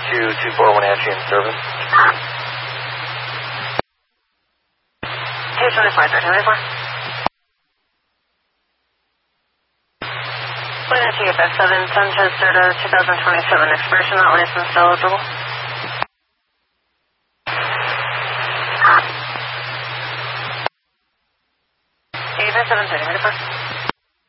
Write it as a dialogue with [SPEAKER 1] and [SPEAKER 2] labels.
[SPEAKER 1] 241 Angie in service.
[SPEAKER 2] 224, 1324. Flight TFF 7, Sanchez Certa 2027, expiration not license eligible. TFF 7, 30, ready for?